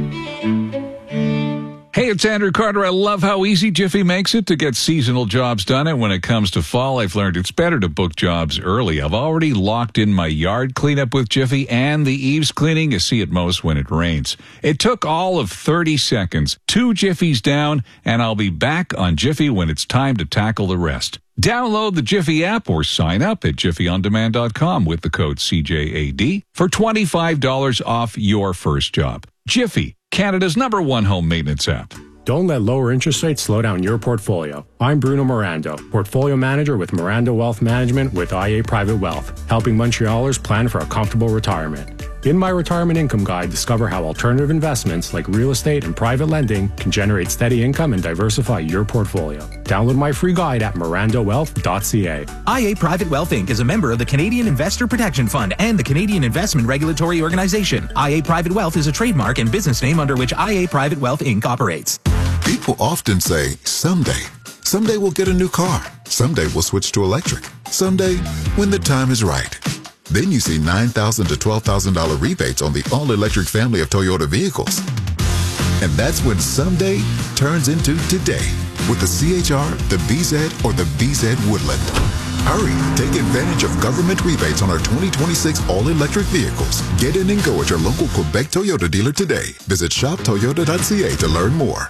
Hey, it's Andrew Carter. I love how easy Jiffy makes it to get seasonal jobs done. And when it comes to fall, I've learned it's better to book jobs early. I've already locked in my yard cleanup with Jiffy and the eaves cleaning you see at most when it rains. It took all of thirty seconds, two Jiffies down, and I'll be back on Jiffy when it's time to tackle the rest. Download the Jiffy app or sign up at jiffy on demand dot com with the code C J A D for twenty-five dollars off your first job. Jiffy, Canada's number one home maintenance app. Don't let lower interest rates slow down your portfolio. I'm Bruno Mirando, Portfolio Manager with Mirando Wealth Management with I A Private Wealth, helping Montrealers plan for a comfortable retirement. In my Retirement Income Guide, discover how alternative investments like real estate and private lending can generate steady income and diversify your portfolio. Download my free guide at mirando wealth dot c a. I A Private Wealth Incorporated is a member of the Canadian Investor Protection Fund and the Canadian Investment Regulatory Organization. I A Private Wealth is a trademark and business name under which I A Private Wealth Incorporated operates. People often say, someday. Someday we'll get a new car. Someday we'll switch to electric. Someday, when the time is right. Then you see nine thousand dollars to twelve thousand dollars rebates on the all-electric family of Toyota vehicles. And that's when someday turns into today with the C H R, the B Z, or the B Z Woodland. Hurry, take advantage of government rebates on our twenty twenty-six all-electric vehicles. Get in and go at your local Quebec Toyota dealer today. Visit shop toyota dot c a to learn more.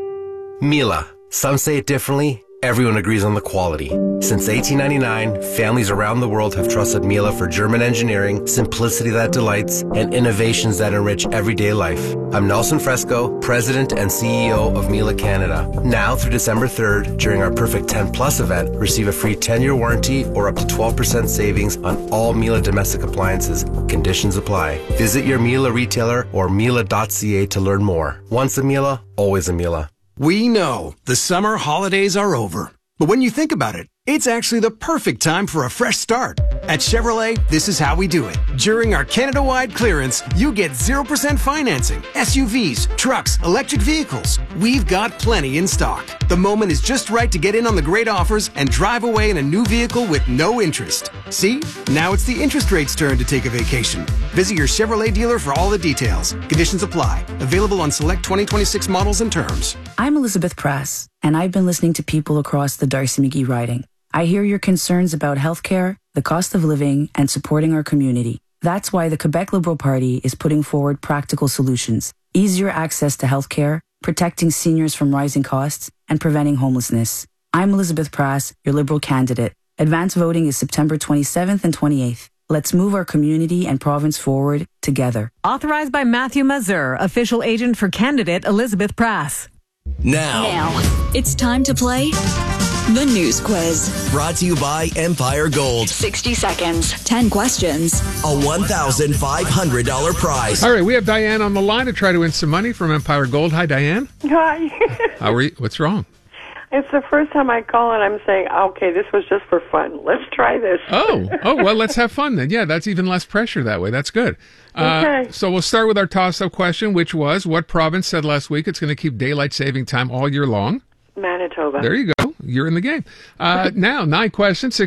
Miele. Some say it differently. Everyone agrees on the quality. Since eighteen ninety-nine, families around the world have trusted Miele for German engineering, simplicity that delights, and innovations that enrich everyday life. I'm Nelson Fresco, President and C E O of Miele Canada. Now through December third, during our Perfect ten Plus event, receive a free ten-year warranty or up to twelve percent savings on all Miele domestic appliances. Conditions apply. Visit your Miele retailer or miele dot c a to learn more. Once a Miele, always a Miele. We know the summer holidays are over, but when you think about it, it's actually the perfect time for a fresh start. At Chevrolet, this is how we do it. During our Canada-wide clearance, you get zero percent financing, S U Vs, trucks, electric vehicles. We've got plenty in stock. The moment is just right to get in on the great offers and drive away in a new vehicle with no interest. See? Now it's the interest rate's turn to take a vacation. Visit your Chevrolet dealer for all the details. Conditions apply. Available on select twenty twenty-six models and terms. I'm Elizabeth Press, and I've been listening to people across the Darcy McGee riding. I hear your concerns about healthcare, the cost of living, and supporting our community. That's why the Quebec Liberal Party is putting forward practical solutions, easier access to healthcare, protecting seniors from rising costs, and preventing homelessness. I'm Elizabeth Prass, your Liberal candidate. Advance voting is September twenty-seventh and twenty-eighth. Let's move our community and province forward together. Authorized by Matthew Mazur, official agent for candidate Elizabeth Prass. Now. Now, it's time to play the News Quiz. Brought to you by Empire Gold. sixty seconds, ten questions, a one thousand five hundred dollars prize. All right, we have Diane on the line to try to win some money from Empire Gold. Hi, Diane. Hi. How are you? What's wrong? It's the first time I call and I'm saying, okay, this was just for fun. Let's try this. Oh, oh, well, let's have fun then. Yeah, that's even less pressure that way. That's good. Uh, okay. So we'll start with our toss-up question, which was, what province said last week it's going to keep daylight saving time all year long? Manitoba. There you go. You're in the game. Uh, now, nine questions.